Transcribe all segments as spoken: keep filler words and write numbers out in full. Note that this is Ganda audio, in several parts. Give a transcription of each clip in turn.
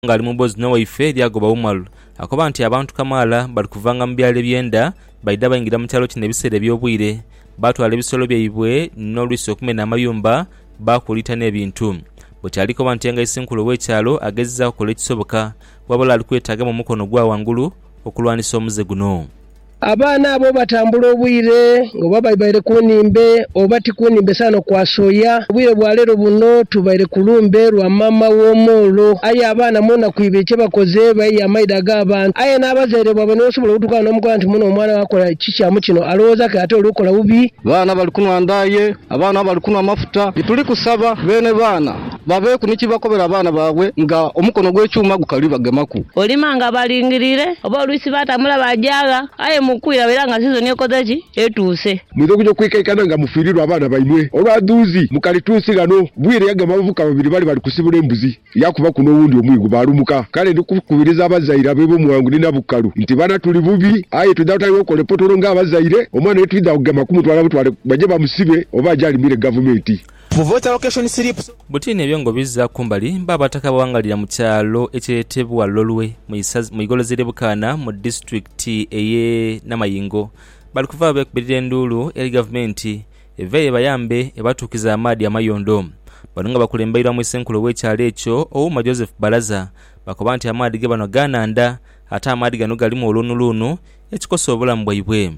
ngali mu bozi n'owaife lyagoba umalu akoba nti abantu kamala bali kuvanga mu byalo byenda baida bayingira mu kyalo kino ebiseera eby'obwire batwala ebisolo byaibwe n'oluisi okumena amayumba bakulita n'ebintu bwekyaliko bantu yanga isinkulu w'ekyalo agezeza okukola ekisoboka wabula ali kwetaaga mu mukono gwa wangulu okulwanisa omuze guno. Abaana abo batambula obwire oba babaire kunimbe oba tikunimbe sana kwasoya obwire bwa lero buno tubaire kulumbe lwa mama w'omolo aye abaana muna kwibeche bakoze bayi amaida g'abantu aye n'abazaire bwabo n'osobola okutukana n'omuganda nti muno omwana wakola kikyamu kino alowooza ke ate olukola bubi baana bali kunwa ndaye abaana bali kunwa amafuta tuli kusaba bene baana babe kuniki bakobera abaana baabwe nga omukono gw'ekyuma gukali bagemaku olimanga balingirire oba oluisi batambula bajaga aye mukwira beranga season yokodaji etuse muzo kujo kwikaikana nga mufirirwa abana baimwe olwaduzi mukalitusi gano bwire yaga mavuka babiri bali bali kusibula embuzi yakuba kuno wundi omwigu balumuka kale ndikukubiriza abazaira bebo muwangu nina bukalu nti bana tuli bubi aye tudatayo okole potoro nga abazaire omwana etwida ogema kumutwala butwale baje bamusibe oba ajali mire government Muvota location slips butine byongo bizza kumbali babataka bawangalira mu kyalo ekyetebwa Lolwe mu igolozere bukana mu district eye namayingo bali kuva bekubirira ndulu eri government eveye bayambe ebatukiza amadi amayondo banunga bakulembairwa mu isenkulu w'ekyalo ekyo Ouma Joseph Balaza bakoba nti amadi ge bano gananda ate amadi gano galimu olunulunu ekikosa obulamu bwaibwe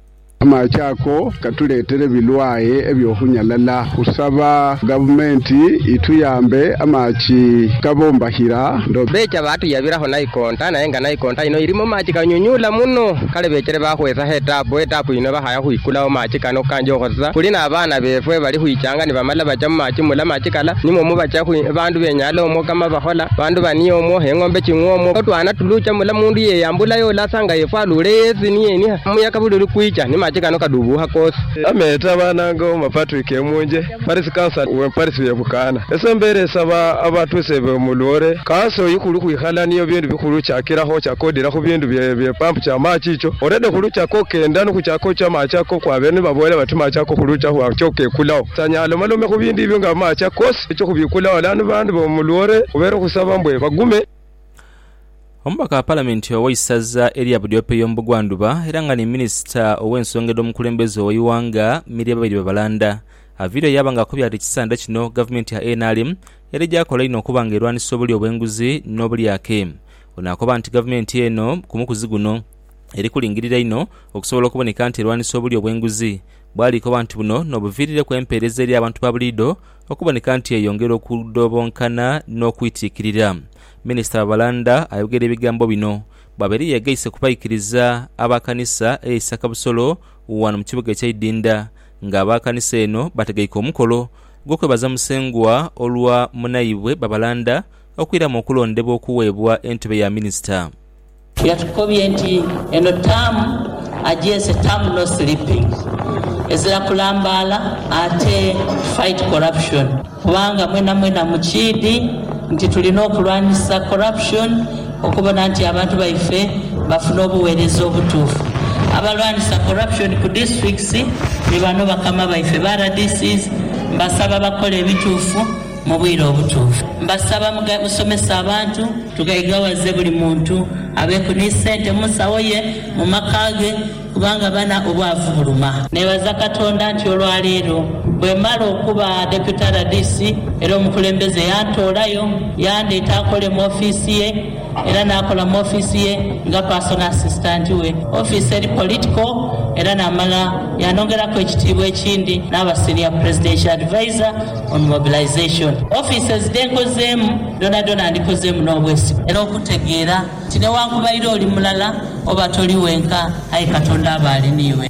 amachako katuletere bilwaye ebyohunyalala kusaba gavumenti ituyambe amachi kabombahira ndo becha batu yabiraho nayikonta nayenga nayikonta ino irimo machi kanyunyula muno kale bechere bahweza hetapo hetapo ino bahaya huikulaho machi kano kanjohoza kuli na abana befwe bali huichanga ni bamala bacha machi mula machi kala nimo mubacha hu bandu benyalo mo kama bahola bandu baniyo mo hengombe chingwomo twana tulucha mula mundu ye yambula yo lasanga yefalule yezi niye ni muyaka bululu kuicha ni machi kano kadubu hakosi ameta banango Patrick emunje Paris Council we Paris yebukana esembere saba abatuse be mulore kaso yikulu kwihala niyo bintu bikulu cyakiraho cyakodera ku bintu bye pump cya machi ico orede kulucha ko kenda no kuchako cya machi ko kwa bene babole batuma cyako kulucha ho cyoke kulaho tanyalo malume ku bindi byo nga machi kosi ico kubikulaho lanu bandu bo mulore ubere kusaba mbwe bagume. Omubaka wa Parliament owaisaza eri abudyope y'ombugwanduba era nga ni Minister ow'ensonga omukulembeze ow'iwanga Miriam babiri babalanda aviiro yabanga akubya ati kisanda kino government ya N R M yali gyakola ino okubanga erwanisa obuli obw'enguzi n'obulyake ono akoba nti government eno ku mukuzi guno eri kulingirira ino okusobola okuboneka nti erwanisa obuli obw'enguzi bwaliko nti buno n'obuviirire ku empeereza eri abantu ba buliido okuboneka nti eyongera okudobonkana n'okuyitiikirira. Minister Balanda ayogera ebigambo bino bwaberi yageise kupayikiriza abakanisa eisaka busolo wano mu kibuga eky'Idinda nga abakanisa eno bategeika omukolo gw'okwebaza musengwa olwa munayibwe Babalanda okwira mu okulondebwa okuweebwa entebe ya minisita. Yatukobye nti eno tamu agyese tamu no sleeping ezira kulambala ate fight corruption kubanga mwena mwena mukidi nti tulina okulwanisa corruption okubona nti abantu baife bafuna obuweereza obutuufu abalwanisa corruption ku districts ni bano bakama baife ba R D Cs mbasaba bakola ebituufu mu bwire obutuufu mbasaba musomesa abantu tugayigawaze buli muntu abeku ni sente musawo ye mu makage kubanga bana obwavu buluma nebaza Katonda nti olwaleero bwe mala okuba deputy R D C era omukulembeze yantoolayo yandeeta akole mu office ye era n'akola mu office ye nga personal assistant we office eri political era n'amala yanongerako ekitiibwa ekindi n'aba senior presidential advisor on mobilization offices denkozeemu dona dona ndikozeemu n'obwesi era okutegeera nti newankubaire oli mulala oba toli wenka aye Katonda aba aliniiwe.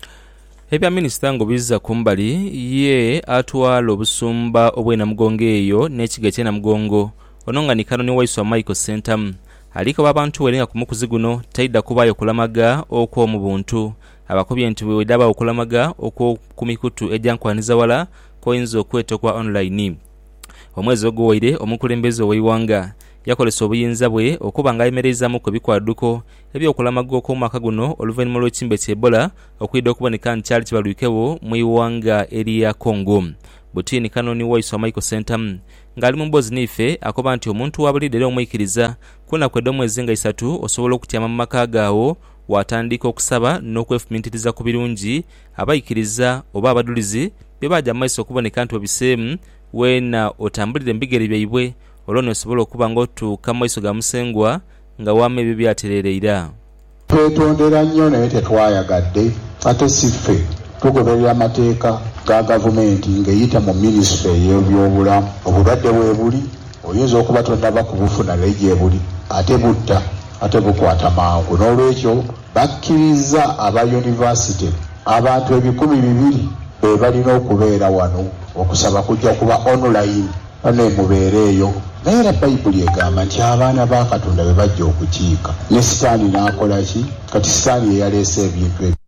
Ebya minisita ngo bizza kumbali ye atwala obusumba obwena mugongo eyo n'ekiga kyena mugongo ononga ni kanoni waiswa Michael Centam aliko babantu welenga ku mukuzi guno taida kubayo kulamaga okwo mu buntu abakubye nti wedaba okulamaga okwo ku mikutu ejjankwaniza wala koyinza okwetokwa online. Omwezi ogwoire omukulembeze w'eiwanga yakolesa obuyinza bwe okuba nga ayemerezaamu ku bikwaduko ebyokulamaga okw'omwaka guno oluvannyuma lw'ekimbe ky'Ebola okwidde okuboneka nti kyali kibalwikewo mu iwanga eri ya Congo. Butini kanoni waiswa Michael Centam ng'ali mu mboozi n'ife akoba nti omuntu wabulidde era omwikiriza kuna kwedde omwezi nga isatu osobola okutyama mu maka gaawo watandika okusaba n'okwefumiitiriza ku birungi abayikiriza oba abadulizi bye bajja mu maaso okuboneka nti obiseemu weena otambulire mu bigere byaibwe olwo n'osobola okuba ng'otuuka mu maaso ga musengwa nga wama ebyo byatereereera. Twetondera nnyo naye tetwayagadde ate si ffe tugoberera amateeka ga gavumenti ng'eyita mu minisitule y'ebyobulamu. Obulwadde bwe buli oyinza okuba tonnaba kubufuna naye gye buli ate butta ate bukwata mangu. N'olwekyo bakkiriza aba yunivasite abantu ebikumi bibiri be balina okubeera wano okusaba kujja kuba online ane mubeere eyo. Naye era Bayibuli egamba nti abaana ba Katonda be bajja okukiika ne Sitaani n'akola ki? Kati Sitaani ye yaleese ebintu ebyo.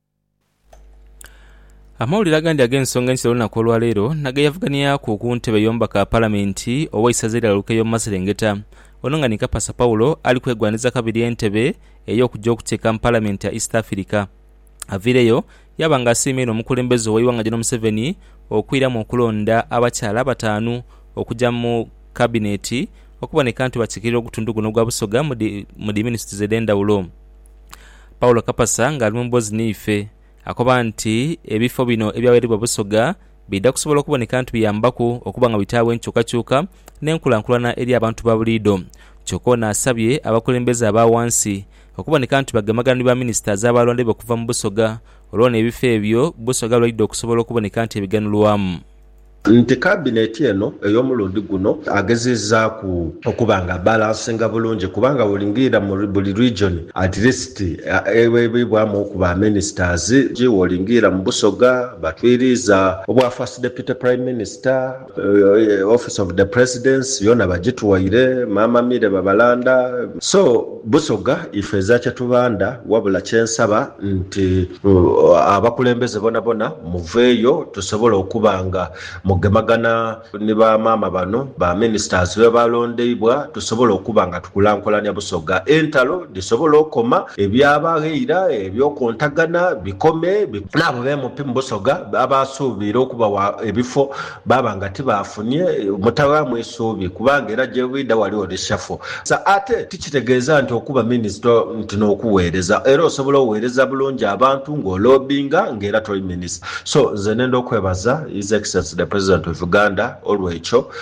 Amawulire agandi ag'ensonga enkiro olunaku olwaleero naga yavuganiyako ku ntebe y'omubaka palamenti ow'essaza erya Lukeyo mu Maserengeta. Ono nga ni Kapasa Paulo ali kwegwaniza kabiri entebe ey'okujja okuteeka mu palamenti ya East Africa. Aviireyo yaba ng'asiimira omukulembeze ow'eiwanga General Museveni okwiramu okulonda abakyala bataanu okujja mu kabineti okuboneka nti bakiikirira ogutundu guno gwa Busoga mu di minisitule ez'endawulo. Paulo Kapasa ng'ali mu mboozi n'ife akoba nti ebifo bino ebyaweerebwa Busoga bidda kusobola okuboneka nti biyambaku okuba nga bitaawo enkyukakyuka n'enkulankulana eri abantu ba buliido. Kyokka ono asabye abakulembeze aba wansi okuboneka nti bagemagana ba minisita z'abalondebwa okuva mu Busoga olw'ono ebifo ebyo Busoga lwalidde okusobola okuboneka nti ebiganulwamu. Nti kabineti eno ey'omulundi guno agezezza ku okubanga balansinga bulungi kubanga olingira mu buli region at least ebibwamu okuba ministers gye olingira mu Busoga batwiriza obwa first deputy prime minister uh, office of the presidency yona bagituwaire mama mire babalanda. So Busoga ifeza kyatubanda wabula kyensaba nti uh, abakulembeze bona bona muveeyo tusobola okubanga mugemagana ne ba mama bano ba ministers be balondeibwa tusobola okuba nga tukulankolanya Busoga entalo disobola okoma ebyabageira ebyokontagana bikome nabo be mu Busoga abasuubira okuba ebifo baba nga tibafunye mutawa mwesuubi kubanga era gye wida wali odeshafo sa ate tikitegeeza nti okuba minister ntino okuweereza era osobola okuweereza bulungi abantu ng'olobinga ng'era toli minister. So nze nenda okwebaza His Excellency the President of Uganda olwekyo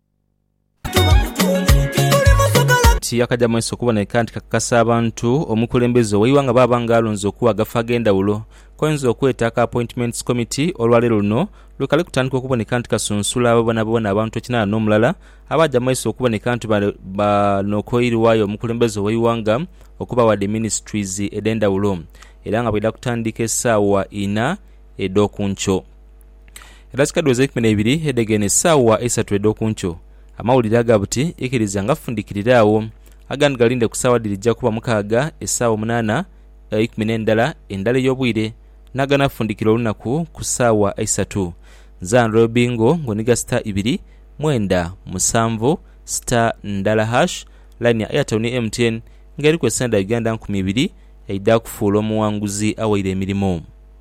yakajja mu maaso okuboneka nti kakakasa abantu omukulembeze ow'eiwanga baba nga alonze okuwa agafa ag'endawulo koyinza okwetaka appointments committee olwaleero luno lwekale kutandika okuboneka nti kasunsula ababonabona abantu ekinaana n'omulala abajja mu maaso okuboneka nti banokoyirwayo omukulembeze ow'eiwanga okuba wadde ministries ed'endawulo era nga bwedda kutandika essaawa ina ed'okunkyo. Era kikadduweza ekumi n'ebiri edegene essaawa esatu ed'okunkyo. Amawulire aga buti ikkiriza nga fundikiriraawo agandi galinde ku ssaawa dirijja kuba mukaaga essaawa munaana ekumi n'endala endala ey'obwire n'agana fundikira olunaku ku ssaawa esatu. Nzandolo bingo ng'oniga sita ibiri mwenda musanvu sita ndala hash line ya Airtel ne M T N ng'eri ku essenda Uganda nkumi ibiri eidda kufuula omuwanguzi awaire emirimu.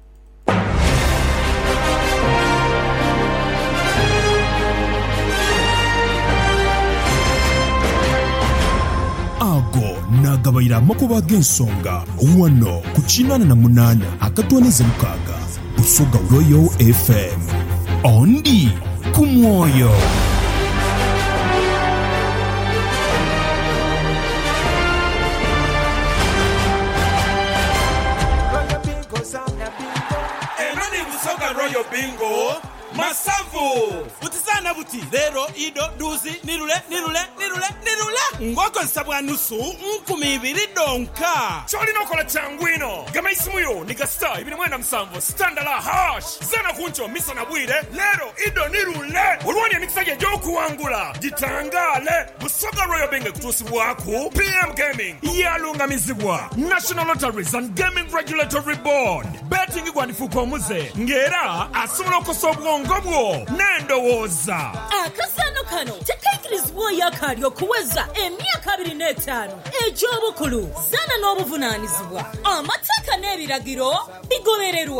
Ago nagabayira amakuba g'ensonga wano ku kinaana na munaana akatwaniza mukaaga Busoga Royal F M ondi ku mwoyo. Enoni Busoga Royal Bingo Masavu utizana buti lero ido duzi nirule nirule nirule nirule ngoko nsabwa nusu nkumi ibiri donka choli nokola changwino gama isimuyo nika star ibiri mwenda msamvu standala hash zana kuncho misa na bwire lero ido nirule ulwani ya mikisaje joku wangula jitangale Busoga Royal Bingo kutusi waku P M Gaming yalunga mizibwa National Lotteries and Gaming Regulatory Board betting kwa nifuko muze ngera asumlo kosobwa ngobwo nendowoza akasano kano tekaikirizwa yakali okuweza emyaka abiri n'etaano egy'obukulu zana n'obuvunanyizibwa amateeka n'ebiragiro bigobererwa.